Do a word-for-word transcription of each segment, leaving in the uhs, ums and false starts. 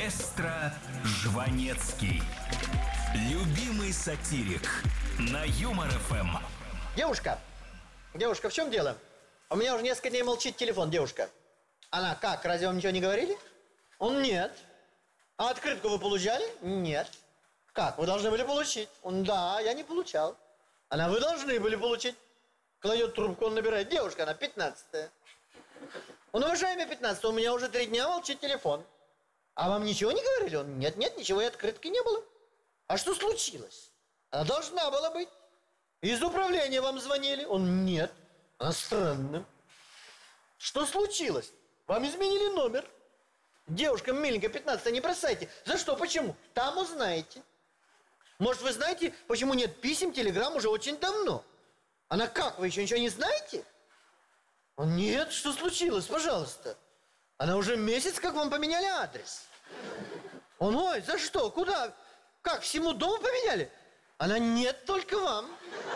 Маэстро Жванецкий. Любимый сатирик на Юмор эф эм. Девушка, девушка, в чем дело? У меня уже несколько дней молчит телефон, девушка. Она как, разве вам ничего не говорили? Он нет. А открытку вы получали? Нет. Как, вы должны были получить? Он да, я не получал. Она, вы должны были получить. Кладет трубку, он набирает. Девушка, она пятнадцатая. Он, уважаемый пятнадцатая, у меня уже три дня молчит телефон. А вам ничего не говорили? Он, нет, нет, ничего, и открытки не было. А что случилось? Она должна была быть. Из управления вам звонили? Он, нет. А странно. Что случилось? Вам изменили номер. Девушка миленькая, пятнадцатая, не бросайте. За что, почему? Там узнаете. Может, вы знаете, почему нет писем, телеграмм уже очень давно? Она, как, вы еще ничего не знаете? Он, нет, что случилось, пожалуйста? Она, уже месяц, как вам поменяли адрес. Он, ой, за что, куда? Как, всему дому поменяли? Она, нет, только вам.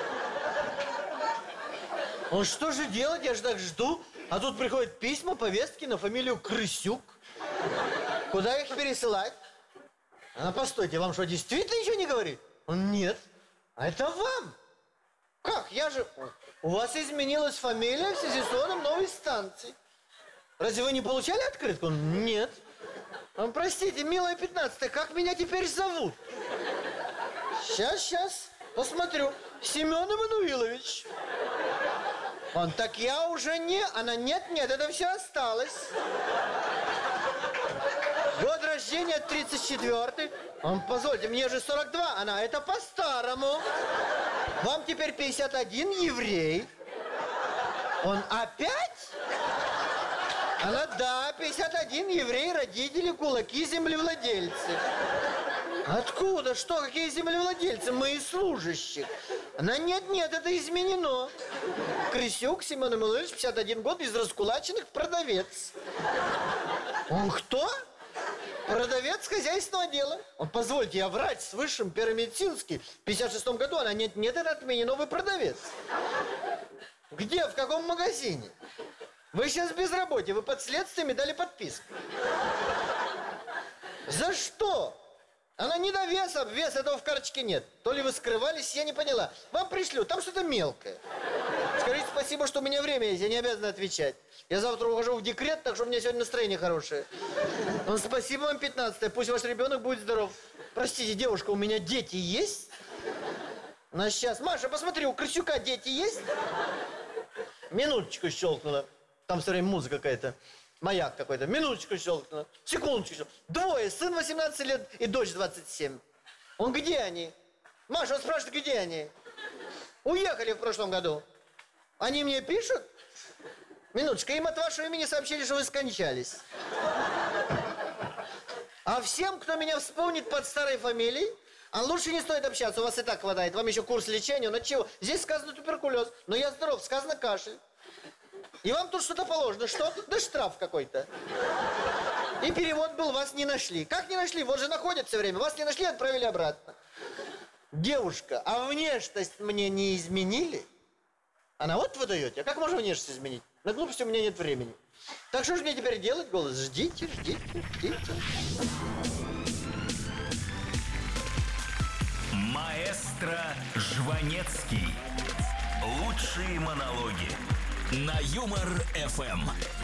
Он, что же делать, я же так жду. А тут приходят письма, повестки на фамилию Крысюк. Куда их пересылать? Она, постойте, вам что, действительно ничего не говорит? Он, нет. А это вам. Как, я же... У вас изменилась фамилия в связи с вводом новой станции. Разве вы не получали открытку? Он, нет. Он, простите, милая пятнадцатая, как меня теперь зовут? Сейчас, сейчас, посмотрю. Семен Эммануилович. Он, так я уже не... Она, нет, нет, это все осталось. Год рождения тридцать четвёртый. Он, позвольте, мне же сорок два. Она, это по-старому. Вам теперь пятьдесят один, еврей. Он, опять? Она, да, пятьдесят один, еврей, родители, кулаки, землевладельцы. Откуда? Что? Какие землевладельцы? Мои служащие. Она, нет, нет, это изменено. Крысюк Семен Эммануилович, пятьдесят один год, из раскулаченных, продавец. Он кто? Продавец хозяйственного отдела. Он, позвольте, я врач с высшим первомедицинским. В пятьдесят шестом году она, нет, нет, это отменено, вы продавец. Где, в каком магазине? Вы сейчас в безработице, вы под следствием и дали подписку. За что? Она не до веса, вес этого в карточке нет. То ли вы скрывались, я не поняла. Вам пришлю, там что-то мелкое. Скажите спасибо, что у меня время есть, я не обязан отвечать. Я завтра ухожу в декрет, так что у меня сегодня настроение хорошее. Ну, спасибо вам, пятнадцатая, пусть ваш ребенок будет здоров. Простите, девушка, у меня дети есть? На сейчас. Маша, посмотри, у Крысюка дети есть? Минуточку щелкнула. Там все время музыка какая-то. Маяк какой-то. Минуточку щелкнула. Секундочку щелкнула. Двое. Сын восемнадцать лет и дочь двадцать семь. Он, где они? Маша, он спрашивает, где они? Уехали в прошлом году. Они мне пишут? Минуточку. Им от вашего имени сообщили, что вы скончались. А всем, кто меня вспомнит под старой фамилией, а лучше не стоит общаться, у вас и так хватает. Вам еще курс лечения, но чего? Здесь сказано туберкулез, но я здоров, сказано кашель. И вам тут что-то положено. Что? Да штраф какой-то. И перевод был, вас не нашли. Как не нашли? Вот же находят все время. Вас не нашли, отправили обратно. Девушка, а внешность мне не изменили? Она, вот вы даете. А как можно внешность изменить? На глупости у меня нет времени. Так что же мне теперь делать, голос? Ждите, ждите, ждите. Маэстро Жванецкий. Лучшие монологи на Юмор эф эм.